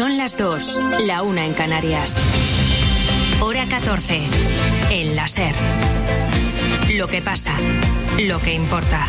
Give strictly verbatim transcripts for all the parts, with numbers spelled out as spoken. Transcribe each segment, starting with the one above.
Son las dos, la una en Canarias. Hora catorce, en la SER. Lo que pasa, lo que importa.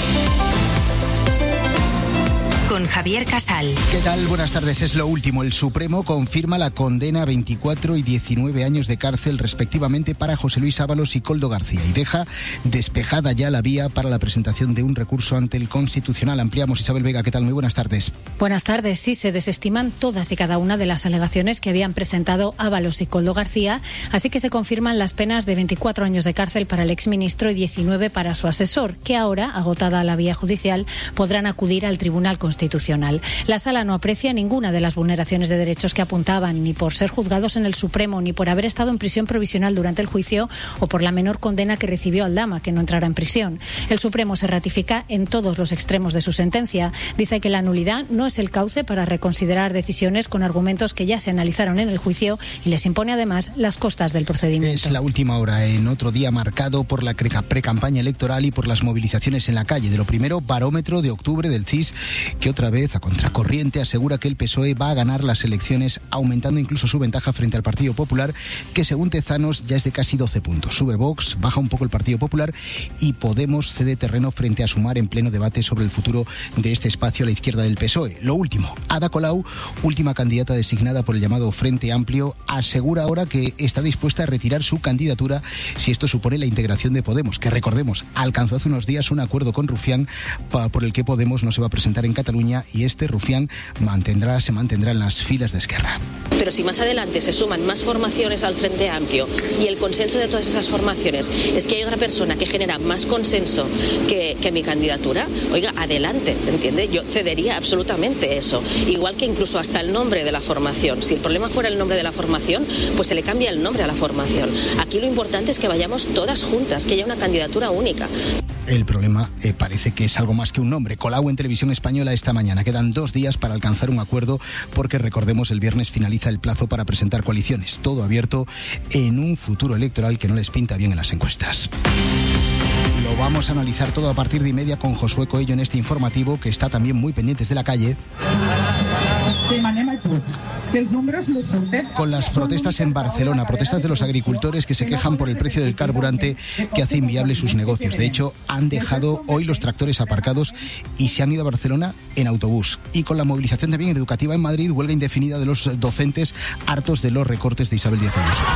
Con Javier Casal. ¿Qué tal? Buenas tardes. Es lo último. El Supremo confirma la condena a veinticuatro y diecinueve años de cárcel respectivamente para José Luis Ábalos y Koldo García y deja despejada ya la vía para la presentación de un recurso ante el Constitucional. Ampliamos. Isabel Vega, ¿qué tal? Muy buenas tardes. Buenas tardes. Sí, se desestiman todas y cada una de las alegaciones que habían presentado Ábalos y Koldo García, así que se confirman las penas de veinticuatro años de cárcel para el exministro y diecinueve para su asesor, que ahora, agotada la vía judicial, podrán acudir al Tribunal Constitucional. Constitucional. La Sala no aprecia ninguna de las vulneraciones de derechos que apuntaban, ni por ser juzgados en el Supremo, ni por haber estado en prisión provisional durante el juicio o por la menor condena que recibió Aldama, que no entrará en prisión. El Supremo se ratifica en todos los extremos de su sentencia. Dice que la nulidad no es el cauce para reconsiderar decisiones con argumentos que ya se analizaron en el juicio y les impone además las costas del procedimiento. Es la última hora, en otro día marcado por la pre-campaña electoral y por las movilizaciones en la calle. De lo primero, barómetro de octubre del C I S, que otra vez, a contracorriente, asegura que el P S O E va a ganar las elecciones, aumentando incluso su ventaja frente al Partido Popular, que según Tezanos ya es de casi doce puntos. Sube Vox, baja un poco el Partido Popular y Podemos cede terreno frente a Sumar en pleno debate sobre el futuro de este espacio a la izquierda del P S O E. Lo último, Ada Colau, última candidata designada por el llamado Frente Amplio, asegura ahora que está dispuesta a retirar su candidatura si esto supone la integración de Podemos, que recordemos, alcanzó hace unos días un acuerdo con Rufián por el que Podemos no se va a presentar en Cataluña y este Rufián mantendrá, se mantendrá en las filas de Esquerra. Pero si más adelante se suman más formaciones al Frente Amplio y el consenso de todas esas formaciones es que hay otra persona que genera más consenso que, que mi candidatura, oiga, adelante, ¿entiende? Yo cedería absolutamente eso. Igual que incluso hasta el nombre de la formación. Si el problema fuera el nombre de la formación, pues se le cambia el nombre a la formación. Aquí lo importante es que vayamos todas juntas, que haya una candidatura única. El problema eh, parece que es algo más que un nombre. Colau en Televisión Española esta mañana. Quedan dos días para alcanzar un acuerdo porque, recordemos, el viernes finaliza el plazo para presentar coaliciones. Todo abierto en un futuro electoral que no les pinta bien en las encuestas. Lo vamos a analizar todo a partir de y media con Josué Coello en este informativo, que está también muy pendientes de la calle. Con las protestas en Barcelona, protestas de los agricultores que se quejan por el precio del carburante que hace inviable sus negocios. De hecho, han dejado hoy los tractores aparcados y se han ido a Barcelona en autobús. Y con la movilización también educativa en Madrid, huelga indefinida de los docentes hartos de los recortes de Isabel Díaz Ayuso.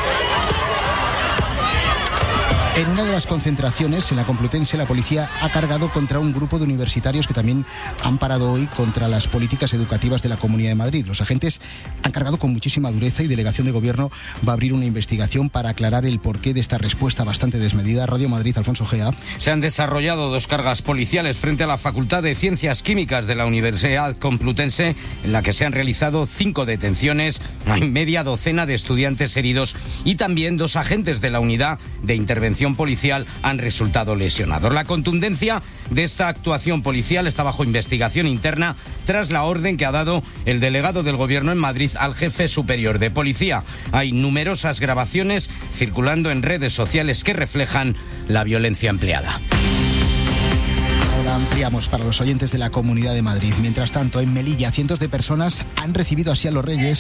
En una de las concentraciones, en la Complutense, la policía ha cargado contra un grupo de universitarios que también han parado hoy contra las políticas educativas de la Comunidad de Madrid. Los agentes han cargado con muchísima dureza y Delegación de Gobierno va a abrir una investigación para aclarar el porqué de esta respuesta bastante desmedida. Radio Madrid, Alfonso Gea. Se han desarrollado dos cargas policiales frente a la Facultad de Ciencias Químicas de la Universidad Complutense, en la que se han realizado cinco detenciones, hay media docena de estudiantes heridos y también dos agentes de la Unidad de Intervención Policial han resultado lesionados. La contundencia de esta actuación policial está bajo investigación interna tras la orden que ha dado el delegado del Gobierno en Madrid al jefe superior de policía. Hay numerosas grabaciones circulando en redes sociales que reflejan la violencia empleada. Ahora ampliamos para los oyentes de la Comunidad de Madrid. Mientras tanto, en Melilla, cientos de personas han recibido así a los Reyes.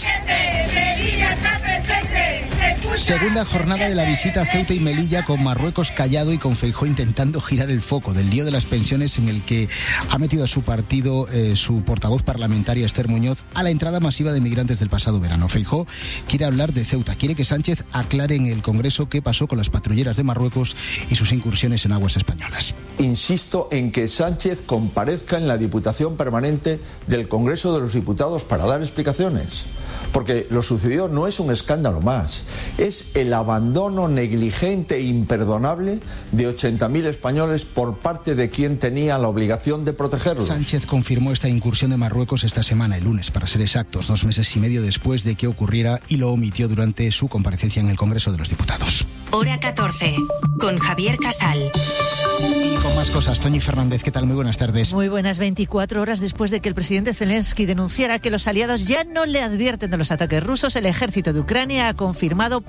Segunda jornada de la visita a Ceuta y Melilla, con Marruecos callado y con Feijóo intentando girar el foco del lío de las pensiones, en el que ha metido a su partido eh, su portavoz parlamentaria Esther Muñoz a la entrada masiva de migrantes del pasado verano. Feijóo quiere hablar de Ceuta, quiere que Sánchez aclare en el Congreso qué pasó con las patrulleras de Marruecos y sus incursiones en aguas españolas. Insisto en que Sánchez comparezca en la Diputación Permanente del Congreso de los Diputados para dar explicaciones, porque lo sucedido no es un escándalo más, es el abandono negligente e imperdonable de ochenta mil españoles por parte de quien tenía la obligación de protegerlos. Sánchez confirmó esta incursión de Marruecos esta semana, el lunes, para ser exactos, dos meses y medio después de que ocurriera, y lo omitió durante su comparecencia en el Congreso de los Diputados. Hora catorce, con Javier Casal. Y con más cosas, Toñi Fernández, ¿qué tal? Muy buenas tardes. Muy buenas. Veinticuatro horas después de que el presidente Zelensky denunciara que los aliados ya no le advierten de los ataques rusos, el ejército de Ucrania ha confirmado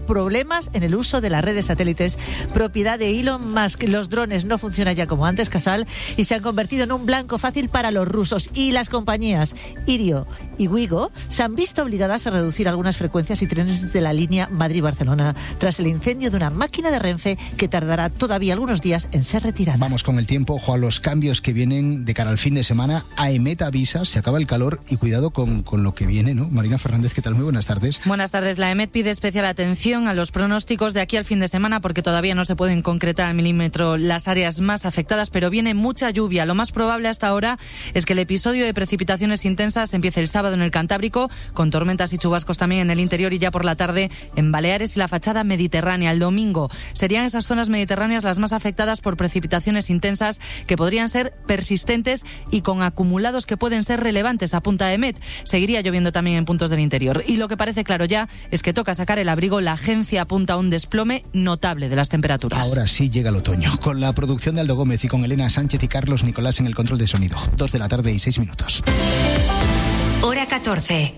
problemas en el uso de las redes satélites propiedad de Elon Musk. Los drones no funcionan ya como antes, Casal, y se han convertido en un blanco fácil para los rusos. Y las compañías Irio y Wigo se han visto obligadas a reducir algunas frecuencias y trenes de la línea Madrid-Barcelona tras el incendio de una máquina de Renfe que tardará todavía algunos días en ser retirada. Vamos con el tiempo, ojo a los cambios que vienen de cara al fin de semana. AEMET avisa, se acaba el calor y cuidado con, con lo que viene, ¿no? Marina Fernández, ¿qué tal? Muy buenas tardes. Buenas tardes. La AEMET pide especial atención a los pronósticos de aquí al fin de semana porque todavía no se pueden concretar al milímetro las áreas más afectadas, pero viene mucha lluvia. Lo más probable hasta ahora es que el episodio de precipitaciones intensas empiece el sábado en el Cantábrico, con tormentas y chubascos también en el interior y ya por la tarde en Baleares y la fachada mediterránea. El domingo serían esas zonas mediterráneas las más afectadas por precipitaciones intensas que podrían ser persistentes y con acumulados que pueden ser relevantes, apunta AEMET. Seguiría lloviendo también en puntos del interior. Y lo que parece claro ya es que toca sacar el abrigo. La agencia apunta a un desplome notable de las temperaturas. Ahora sí llega el otoño, con la producción de Aldo Gómez y con Elena Sánchez y Carlos Nicolás en el control de sonido. Dos de la tarde y seis minutos. Hora catorce.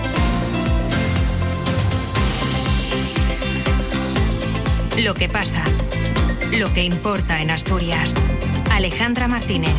Lo que pasa, lo que importa en Asturias. Alejandra Martínez.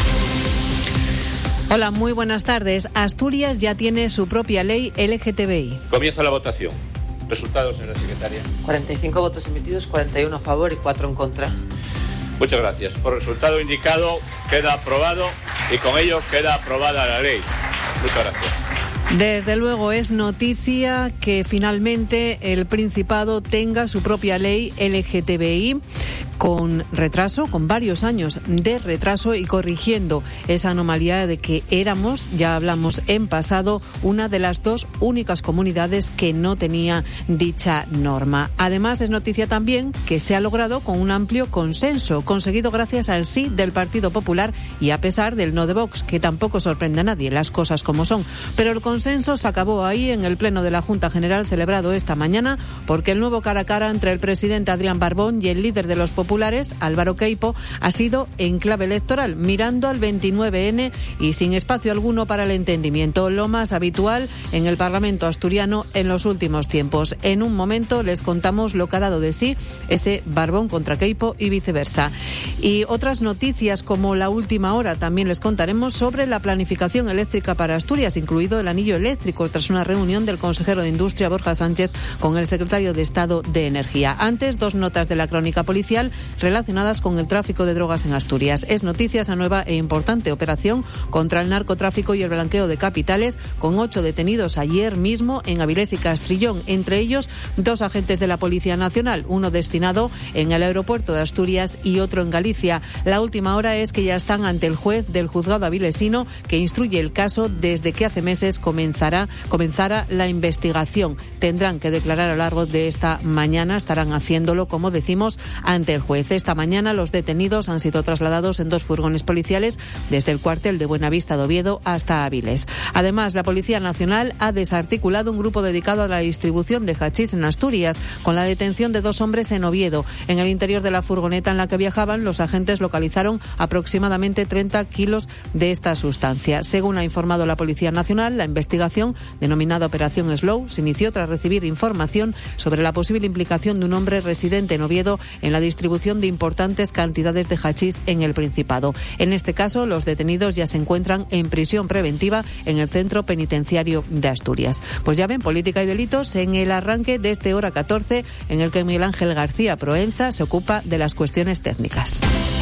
Hola, muy buenas tardes. Asturias ya tiene su propia ley L G T B I. Comienza la votación. Resultados, señora secretaria. cuarenta y cinco votos emitidos, cuarenta y uno a favor y cuatro en contra. Muchas gracias. Por resultado indicado, queda aprobado y con ello queda aprobada la ley. Muchas gracias. Desde luego es noticia que finalmente el Principado tenga su propia ley L G T B I con retraso, con varios años de retraso y corrigiendo esa anomalía de que éramos, ya hablamos en pasado, una de las dos únicas comunidades que no tenía dicha norma. Además es noticia también que se ha logrado con un amplio consenso, conseguido gracias al sí del Partido Popular y a pesar del no de Vox, que tampoco sorprende a nadie, las cosas como son. Pero el consenso se acabó ahí en el pleno de la Junta General celebrado esta mañana, porque el nuevo cara a cara entre el presidente Adrián Barbón y el líder de los populares, Álvaro Queipo, ha sido en clave electoral, mirando al veintinueve ene y sin espacio alguno para el entendimiento, lo más habitual en el Parlamento asturiano en los últimos tiempos. En un momento les contamos lo que ha dado de sí ese Barbón contra Queipo y viceversa. Y otras noticias como la última hora también les contaremos sobre la planificación eléctrica para Asturias, incluido el anillo eléctrico, tras una reunión del consejero de Industria Borja Sánchez con el secretario de Estado de Energía. Antes, dos notas de la crónica policial relacionadas con el tráfico de drogas en Asturias. Es noticia esa nueva e importante operación contra el narcotráfico y el blanqueo de capitales, con ocho detenidos ayer mismo en Avilés y Castrillón, entre ellos dos agentes de la Policía Nacional, uno destinado en el aeropuerto de Asturias y otro en Galicia. La última hora es que ya están ante el juez del juzgado avilesino que instruye el caso desde que hace meses comenzará, comenzara la investigación. Tendrán que declarar a lo largo de esta mañana, estarán haciéndolo, como decimos, ante el juez. Esta mañana los detenidos han sido trasladados en dos furgones policiales desde el cuartel de Buenavista de Oviedo hasta Áviles. Además, la Policía Nacional ha desarticulado un grupo dedicado a la distribución de hachís en Asturias, con la detención de dos hombres en Oviedo. En el interior de la furgoneta en la que viajaban, los agentes localizaron aproximadamente treinta kilos de esta sustancia. Según ha informado la Policía Nacional, la investigación, denominada Operación Slow, se inició tras recibir información sobre la posible implicación de un hombre residente en Oviedo en la distribución de importantes cantidades de hachís en el Principado. En este caso, los detenidos ya se encuentran en prisión preventiva en el Centro Penitenciario de Asturias. Pues ya ven, política y delitos en el arranque de este Hora catorce, en el que Miguel Ángel García Proenza se ocupa de las cuestiones técnicas.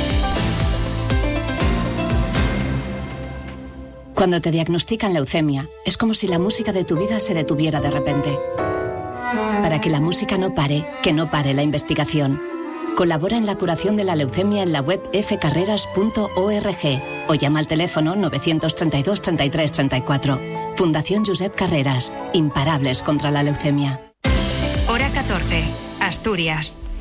Cuando te diagnostican leucemia, es como si la música de tu vida se detuviera de repente. Para que la música no pare, que no pare la investigación. Colabora en la curación de la leucemia en la web f carreras punto org o llama al teléfono nueve treinta y dos treinta y tres treinta y cuatro. Fundación Josep Carreras, imparables contra la leucemia. Hora catorce, Asturias.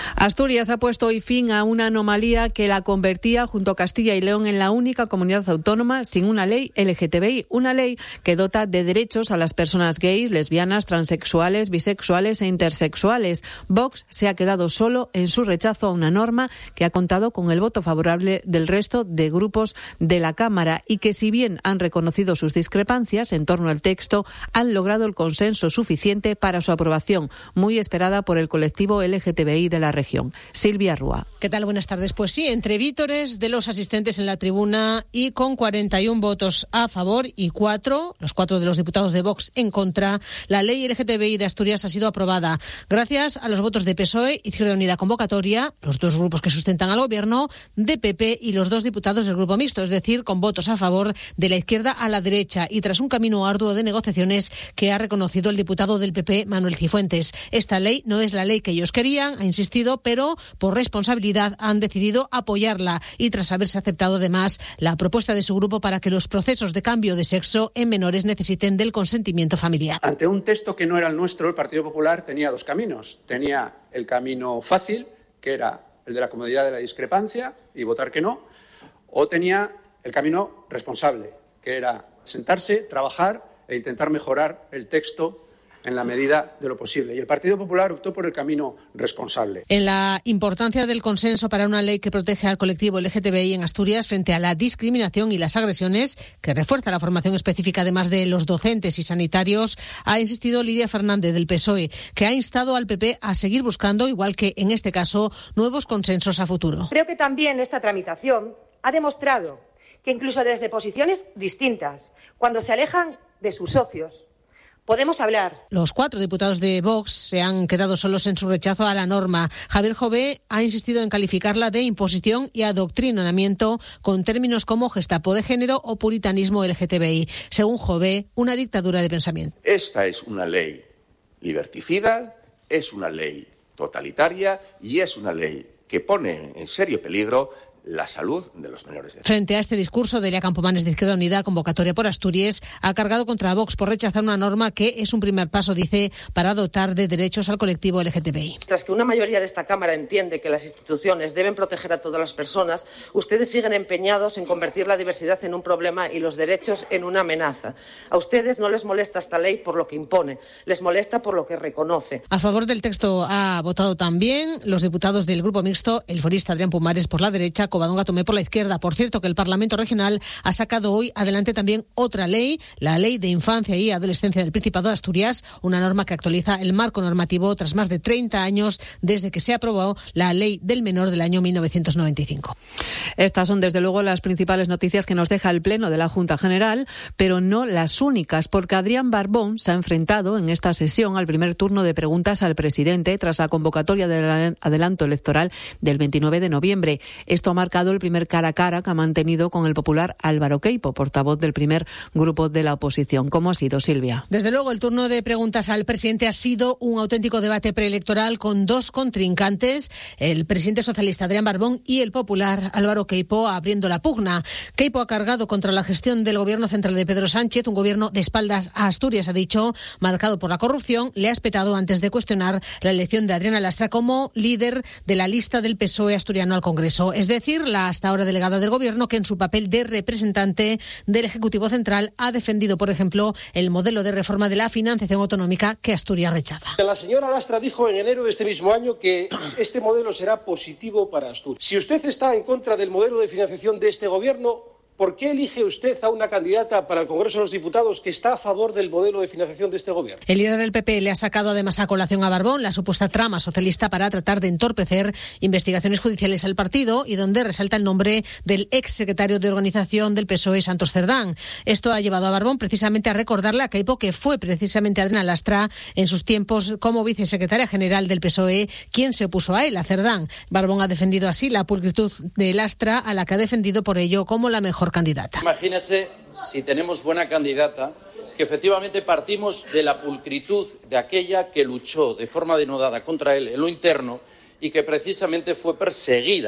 Asturias ha puesto hoy fin a una anomalía que la convertía junto a Castilla y León en la única comunidad autónoma sin una ley L G T B I, una ley que dota de derechos a las personas gays, lesbianas, transexuales, bisexuales e intersexuales. Vox se ha quedado solo en su rechazo a una norma que ha contado con el voto favorable del resto de grupos de la Cámara y que, si bien han reconocido sus discrepancias en torno al texto, han logrado el consenso suficiente para su aprobación, muy esperada por el colectivo L G T B I de la región. Silvia Rúa. ¿Qué tal? Buenas tardes. Pues sí, entre vítores de los asistentes en la tribuna y con cuarenta y uno votos a favor y cuatro, los cuatro de los diputados de Vox en contra, la ley L G T B I de Asturias ha sido aprobada gracias a los votos de P S O E, Izquierda Unida Convocatoria, los dos grupos que sustentan al gobierno, de P P y los dos diputados del grupo mixto, es decir, con votos a favor de la izquierda a la derecha y tras un camino arduo de negociaciones que ha reconocido el diputado del P P, Manuel Cifuentes. Esta ley no es la ley que ellos querían, ha insistido, pero por responsabilidad han decidido apoyarla y tras haberse aceptado además la propuesta de su grupo para que los procesos de cambio de sexo en menores necesiten del consentimiento familiar. Ante un texto que no era el nuestro, el Partido Popular tenía dos caminos. Tenía el camino fácil, que era el de la comodidad de la discrepancia y votar que no, o tenía el camino responsable, que era sentarse, trabajar e intentar mejorar el texto en la medida de lo posible. Y el Partido Popular optó por el camino responsable. En la importancia del consenso para una ley que protege al colectivo L G T B I en Asturias frente a la discriminación y las agresiones, que refuerza la formación específica además de los docentes y sanitarios, ha insistido Lidia Fernández del P S O E, que ha instado al P P a seguir buscando, igual que en este caso, nuevos consensos a futuro. Creo que también esta tramitación ha demostrado que incluso desde posiciones distintas, cuando se alejan de sus socios, podemos hablar. Los cuatro diputados de Vox se han quedado solos en su rechazo a la norma. Javier Jové ha insistido en calificarla de imposición y adoctrinamiento con términos como gestapo de género o puritanismo L G T B I. Según Jové, una dictadura de pensamiento. Esta es una ley liberticida, es una ley totalitaria y es una ley que pone en serio peligro la salud de los menores de edad. Frente a este discurso, Delia Campomanes de Izquierda Unida, Convocatoria por Asturias, ha cargado contra Vox por rechazar una norma que es un primer paso, dice, para dotar de derechos al colectivo L G T B I. Tras que una mayoría de esta Cámara entiende que las instituciones deben proteger a todas las personas, ustedes siguen empeñados en convertir la diversidad en un problema y los derechos en una amenaza. A ustedes no les molesta esta ley por lo que impone, les molesta por lo que reconoce. A favor del texto ha votado también los diputados del Grupo Mixto, el forista Adrián Pumares por la derecha, Covadonga Tomé por la izquierda. Por cierto, que el Parlamento Regional ha sacado hoy adelante también otra ley, la Ley de Infancia y Adolescencia del Principado de Asturias, una norma que actualiza el marco normativo tras más de treinta años desde que se aprobó la Ley del Menor del año mil novecientos noventa y cinco. Estas son, desde luego, las principales noticias que nos deja el Pleno de la Junta General, pero no las únicas, porque Adrián Barbón se ha enfrentado en esta sesión al primer turno de preguntas al presidente tras la convocatoria del adelanto electoral del veintinueve de noviembre. Esto ha marcado el primer cara a cara que ha mantenido con el popular Álvaro Queipo, portavoz del primer grupo de la oposición. ¿Cómo ha sido, Silvia? Desde luego, el turno de preguntas al presidente ha sido un auténtico debate preelectoral con dos contrincantes, el presidente socialista Adrián Barbón y el popular Álvaro Queipo, abriendo la pugna. Queipo ha cargado contra la gestión del gobierno central de Pedro Sánchez, un gobierno de espaldas a Asturias, ha dicho, marcado por la corrupción. Le ha espetado antes de cuestionar la elección de Adriana Lastra como líder de la lista del P S O E asturiano al Congreso, es decir, la hasta ahora delegada del Gobierno, que en su papel de representante del Ejecutivo Central ha defendido, por ejemplo, el modelo de reforma de la financiación autonómica que Asturias rechaza. La señora Lastra dijo en enero de este mismo año que este modelo será positivo para Asturias. Si usted está en contra del modelo de financiación de este Gobierno, ¿por qué elige usted a una candidata para el Congreso de los Diputados que está a favor del modelo de financiación de este Gobierno? El líder del P P le ha sacado además a colación a Barbón la supuesta trama socialista para tratar de entorpecer investigaciones judiciales al partido y donde resalta el nombre del ex secretario de organización del P S O E, Santos Cerdán. Esto ha llevado a Barbón precisamente a recordarle a Queipo que fue precisamente Adriana Lastra en sus tiempos como vicesecretaria general del P S O E quien se opuso a él, a Cerdán. Barbón ha defendido así la pulcritud de Lastra, a la que ha defendido por ello como la mejor candidata. Imagínese si tenemos buena candidata, que efectivamente partimos de la pulcritud de aquella que luchó de forma denodada contra él en lo interno y que precisamente fue perseguida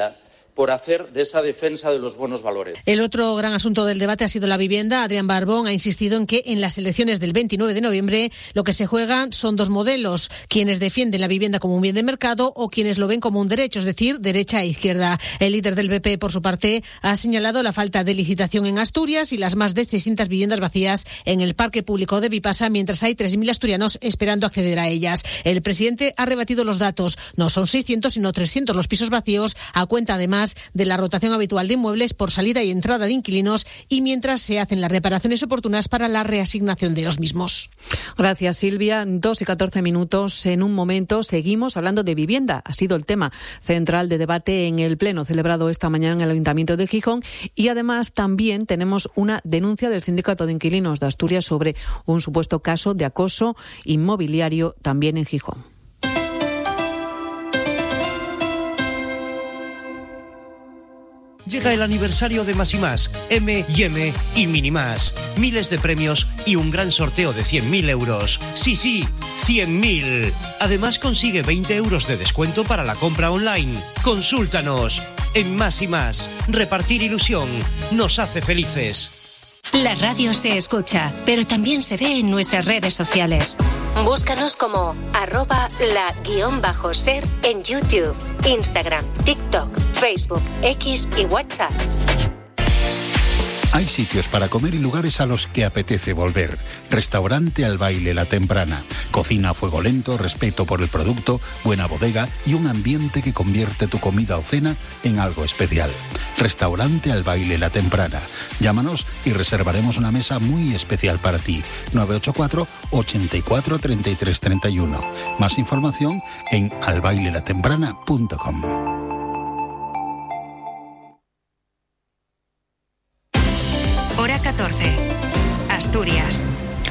por hacer de esa defensa de los buenos valores. El otro gran asunto del debate ha sido la vivienda. Adrián Barbón ha insistido en que en las elecciones del veintinueve de noviembre lo que se juegan son dos modelos, quienes defienden la vivienda como un bien de mercado o quienes lo ven como un derecho, es decir, derecha e izquierda. El líder del B P, por su parte, ha señalado la falta de licitación en Asturias y las más de seiscientas viviendas vacías en el parque público de Vipasa, mientras hay tres mil asturianos esperando acceder a ellas. El presidente ha rebatido los datos. No son seiscientos, sino trescientos los pisos vacíos, a cuenta además de la rotación habitual de inmuebles por salida y entrada de inquilinos y mientras se hacen las reparaciones oportunas para la reasignación de los mismos. Gracias, Silvia. Dos y catorce minutos. En un momento seguimos hablando de vivienda. Ha sido el tema central de debate en el pleno celebrado esta mañana en el Ayuntamiento de Gijón y además también tenemos una denuncia del Sindicato de Inquilinos de Asturias sobre un supuesto caso de acoso inmobiliario también en Gijón. Llega el aniversario de Más y Más, M y M y Mini Más. Miles de premios y un gran sorteo de cien mil euros. Sí, sí, cien mil. Además consigue veinte euros de descuento para la compra online. Consúltanos. En Más y Más, repartir ilusión nos hace felices. La radio se escucha, pero también se ve en nuestras redes sociales. Búscanos como arroba la guión bajo ser en YouTube, Instagram, TikTok, Facebook, X y WhatsApp. Hay sitios para comer y lugares a los que apetece volver. Restaurante Al Baile La Temprana. Cocina a fuego lento, respeto por el producto, buena bodega y un ambiente que convierte tu comida o cena en algo especial. Restaurante Al Baile La Temprana. Llámanos y reservaremos una mesa muy especial para ti. nueve ocho cuatro, ochenta y cuatro, treinta y tres, treinta y uno. Más información en al baile la temprana punto com. Hora catorce. Asturias.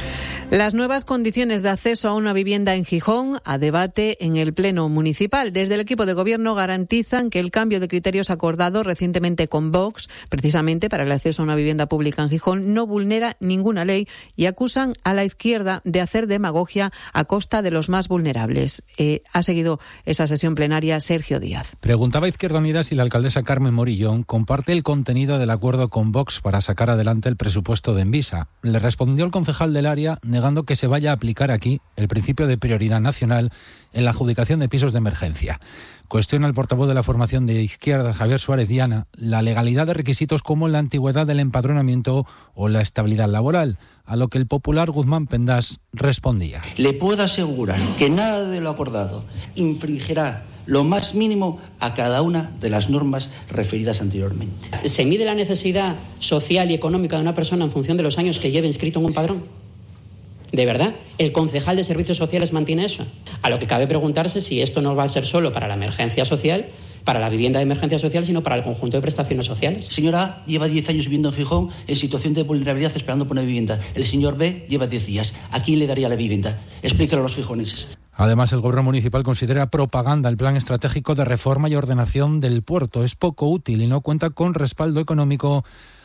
Las nuevas condiciones de acceso a una vivienda en Gijón a debate en el Pleno Municipal. Desde el equipo de gobierno garantizan que el cambio de criterios acordado recientemente con Vox, precisamente para el acceso a una vivienda pública en Gijón, no vulnera ninguna ley y acusan a la izquierda de hacer demagogia a costa de los más vulnerables. Eh, ha seguido esa sesión plenaria Sergio Díaz. Preguntaba a Izquierda Unida si la alcaldesa Carmen Morillón comparte el contenido del acuerdo con Vox para sacar adelante el presupuesto de Envisa. Le respondió el concejal del área negando que se vaya a aplicar aquí el principio de prioridad nacional en la adjudicación de pisos de emergencia. Cuestiona el portavoz de la formación de izquierda, Javier Suárez Diana, la legalidad de requisitos como la antigüedad del empadronamiento o la estabilidad laboral, a lo que el popular Guzmán Pendás respondía. Le puedo asegurar que nada de lo acordado infringirá lo más mínimo a cada una de las normas referidas anteriormente. ¿Se mide la necesidad social y económica de una persona en función de los años que lleve inscrito en un padrón? ¿De verdad? ¿El concejal de Servicios Sociales mantiene eso? A lo que cabe preguntarse si esto no va a ser solo para la emergencia social, para la vivienda de emergencia social, sino para el conjunto de prestaciones sociales. El señor A lleva diez años viviendo en Gijón en situación de vulnerabilidad esperando por una vivienda. El señor B lleva diez días. ¿A quién le daría la vivienda? Explíquelo a los gijoneses. Además, el gobierno municipal considera propaganda el plan estratégico de reforma y ordenación del puerto. Es poco útil y no cuenta con respaldo económico,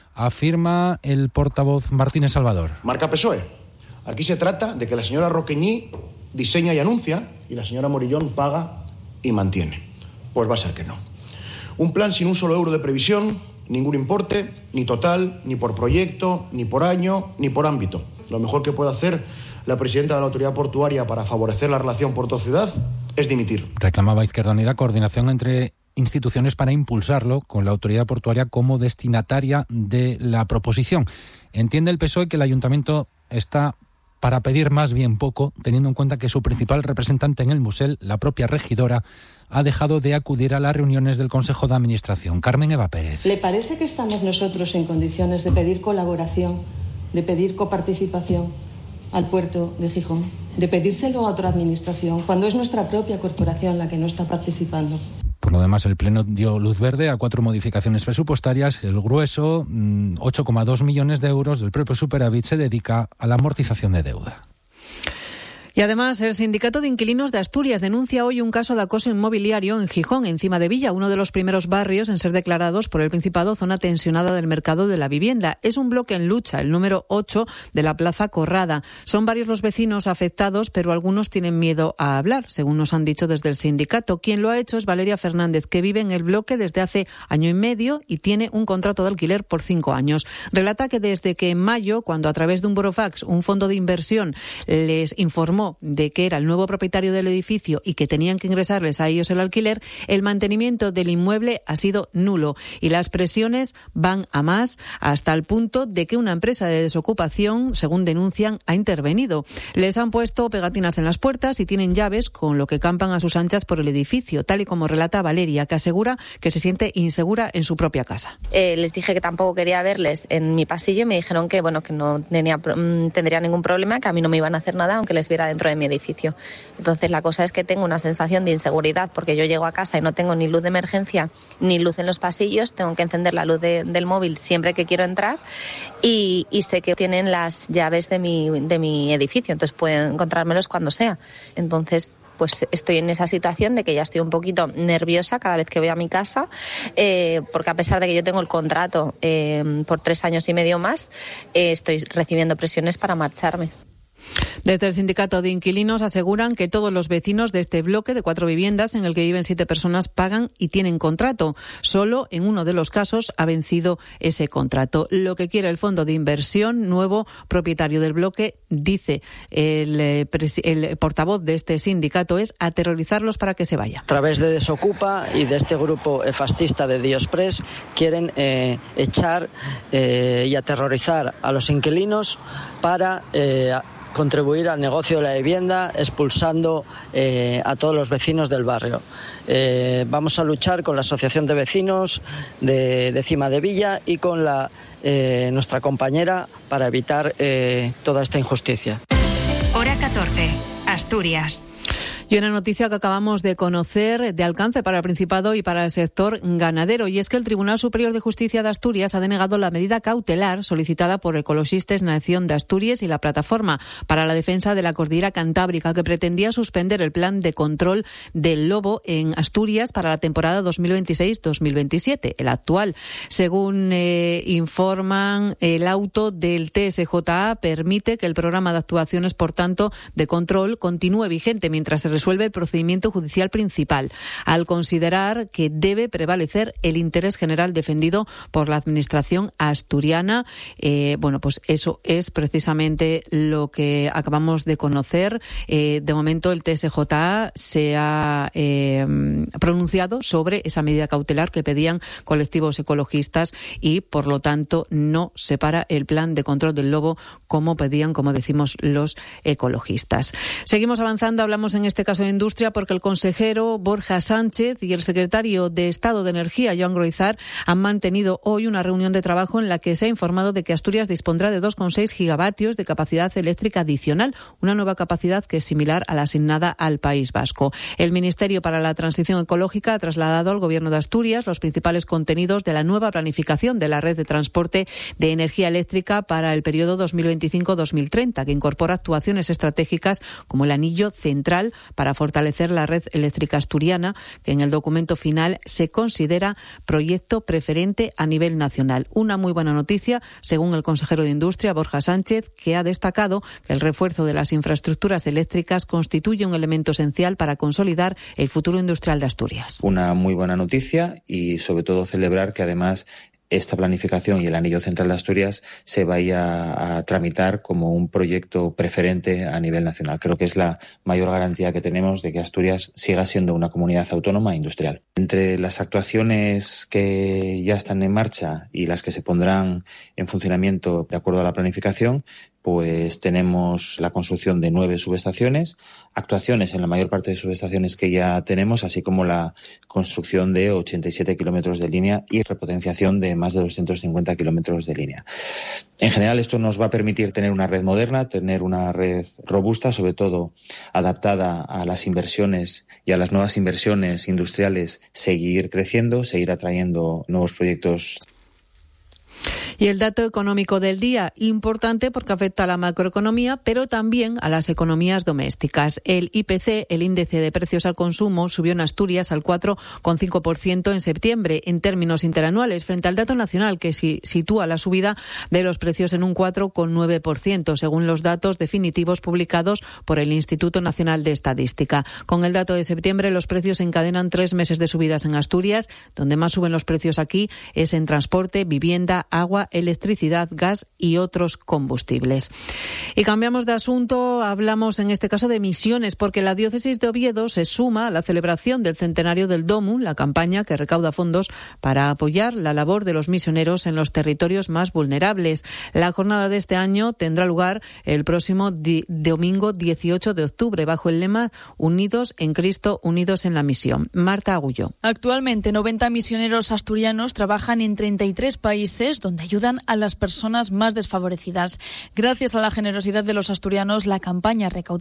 afirma el portavoz Martínez Salvador. Marca P S O E. Aquí se trata de que la señora Roqueñí diseña y anuncia y la señora Morillón paga y mantiene. Pues va a ser que no. Un plan sin un solo euro de previsión, ningún importe, ni total, ni por proyecto, ni por año, ni por ámbito. Lo mejor que puede hacer la presidenta de la autoridad portuaria para favorecer la relación puerto-ciudad es dimitir. Reclamaba Izquierda Unida coordinación entre instituciones para impulsarlo, con la autoridad portuaria como destinataria de la proposición. Entiende el P S O E que el ayuntamiento está para pedir más bien poco, teniendo en cuenta que su principal representante en el Musel, la propia regidora, ha dejado de acudir a las reuniones del Consejo de Administración. Carmen Eva Pérez. ¿Le parece que estamos nosotros en condiciones de pedir colaboración, de pedir coparticipación al puerto de Gijón, de pedírselo a otra administración, cuando es nuestra propia corporación la que no está participando? Por lo demás, el Pleno dio luz verde a cuatro modificaciones presupuestarias. El grueso, ocho coma dos millones de euros del propio superávit, se dedica a la amortización de deuda. Y además, el Sindicato de Inquilinos de Asturias denuncia hoy un caso de acoso inmobiliario en Gijón, encima de Villa, uno de los primeros barrios en ser declarados por el Principado zona tensionada del mercado de la vivienda. Es un bloque en lucha, el número ocho de la Plaza Corrada. Son varios los vecinos afectados, pero algunos tienen miedo a hablar, según nos han dicho desde el sindicato. Quien lo ha hecho es Valeria Fernández, que vive en el bloque desde hace año y medio y tiene un contrato de alquiler por cinco años. Relata que desde que en mayo, cuando a través de un burofax, un fondo de inversión les informó de que era el nuevo propietario del edificio y que tenían que ingresarles a ellos el alquiler, el mantenimiento del inmueble ha sido nulo y las presiones van a más, hasta el punto de que una empresa de desocupación, según denuncian, ha intervenido. Les han puesto pegatinas en las puertas y tienen llaves, con lo que campan a sus anchas por el edificio, tal y como relata Valeria, que asegura que se siente insegura en su propia casa. Eh, les dije que tampoco quería verles en mi pasillo y me dijeron que bueno que no tenía, tendría ningún problema, que a mí no me iban a hacer nada aunque les viera dentro de mi edificio. Entonces la cosa es que tengo una sensación de inseguridad porque yo llego a casa y no tengo ni luz de emergencia ni luz en los pasillos, tengo que encender la luz de, del móvil siempre que quiero entrar y, y sé que tienen las llaves de mi, de mi edificio, entonces pueden encontrármelos cuando sea. Entonces pues estoy en esa situación de que ya estoy un poquito nerviosa cada vez que voy a mi casa, eh, porque a pesar de que yo tengo el contrato eh, por tres años y medio más, eh, estoy recibiendo presiones para marcharme. Desde el Sindicato de Inquilinos aseguran que todos los vecinos de este bloque de cuatro viviendas en el que viven siete personas pagan y tienen contrato. Solo en uno de los casos ha vencido ese contrato. Lo que quiere el fondo de inversión, nuevo propietario del bloque, dice el, el portavoz de este sindicato, es aterrorizarlos para que se vayan. A través de Desocupa y de este grupo fascista de Diospres quieren eh, echar eh, y aterrorizar a los inquilinos para eh, contribuir al negocio de la vivienda, expulsando eh, a todos los vecinos del barrio. Eh, vamos a luchar con la Asociación de Vecinos de, de Cima de Villa y con la, eh, nuestra compañera para evitar eh, toda esta injusticia. Hora catorce, Asturias. Y una noticia que acabamos de conocer de alcance para el Principado y para el sector ganadero, y es que el Tribunal Superior de Justicia de Asturias ha denegado la medida cautelar solicitada por Ecologistes Nación de Asturias y la Plataforma para la Defensa de la Cordillera Cantábrica, que pretendía suspender el plan de control del lobo en Asturias para la temporada dos mil veintiséis dos mil veintisiete, el actual. Según eh, informan, el auto del T S J A permite que el programa de actuaciones, por tanto, de control continúe vigente mientras se resuelve el procedimiento judicial principal, al considerar que debe prevalecer el interés general defendido por la Administración asturiana. Eh, bueno, pues eso es precisamente lo que acabamos de conocer. Eh, de momento el T S J A se ha eh, pronunciado sobre esa medida cautelar que pedían colectivos ecologistas y, por lo tanto, no separa el plan de control del lobo como pedían, como decimos, los ecologistas. Seguimos avanzando, hablamos en este caso de industria porque el consejero Borja Sánchez y el secretario de Estado de Energía, Joan Groizar, han mantenido hoy una reunión de trabajo en la que se ha informado de que Asturias dispondrá de dos coma seis gigavatios de capacidad eléctrica adicional, una nueva capacidad que es similar a la asignada al País Vasco. El Ministerio para la Transición Ecológica ha trasladado al Gobierno de Asturias los principales contenidos de la nueva planificación de la red de transporte de energía eléctrica para el periodo dos mil veinticinco dos mil treinta, que incorpora actuaciones estratégicas como el anillo central para fortalecer la red eléctrica asturiana, que en el documento final se considera proyecto preferente a nivel nacional. Una muy buena noticia, según el consejero de Industria, Borja Sánchez, que ha destacado que el refuerzo de las infraestructuras eléctricas constituye un elemento esencial para consolidar el futuro industrial de Asturias. Una muy buena noticia y, sobre todo, celebrar que además esta planificación y el anillo central de Asturias se vaya a tramitar como un proyecto preferente a nivel nacional. Creo que es la mayor garantía que tenemos de que Asturias siga siendo una comunidad autónoma industrial. Entre las actuaciones que ya están en marcha y las que se pondrán en funcionamiento de acuerdo a la planificación, pues tenemos la construcción de nueve subestaciones, actuaciones en la mayor parte de subestaciones que ya tenemos, así como la construcción de ochenta y siete kilómetros de línea y repotenciación de más de doscientos cincuenta kilómetros de línea. En general, esto nos va a permitir tener una red moderna, tener una red robusta, sobre todo adaptada a las inversiones y a las nuevas inversiones industriales, seguir creciendo, seguir atrayendo nuevos proyectos. Y el dato económico del día, importante porque afecta a la macroeconomía, pero también a las economías domésticas. El I P C, el índice de precios al consumo, subió en Asturias al cuatro coma cinco por ciento en septiembre en términos interanuales, frente al dato nacional que si, sitúa la subida de los precios en un cuatro coma nueve por ciento, según los datos definitivos publicados por el Instituto Nacional de Estadística. Con el dato de septiembre, los precios encadenan tres meses de subidas en Asturias. Donde más suben los precios aquí es en transporte, vivienda, agua, electricidad, gas y otros combustibles. Y cambiamos de asunto, hablamos en este caso de misiones, porque la diócesis de Oviedo se suma a la celebración del centenario del DOMU, la campaña que recauda fondos para apoyar la labor de los misioneros en los territorios más vulnerables. La jornada de este año tendrá lugar el próximo di- domingo dieciocho de octubre, bajo el lema Unidos en Cristo, unidos en la misión. Marta Agulló. Actualmente, noventa misioneros asturianos trabajan en treinta y tres países donde ayudan a las personas más desfavorecidas. Gracias a la generosidad de los asturianos, la campaña recauda